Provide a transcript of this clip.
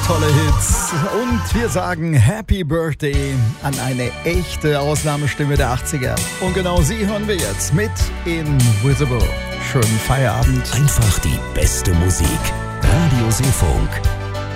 tolle Hits. Und wir sagen Happy Birthday an eine echte Ausnahmestimme der 80er. Und genau sie hören wir jetzt mit Invisible. Schönen Feierabend. Einfach die beste Musik. Radio Seefunk.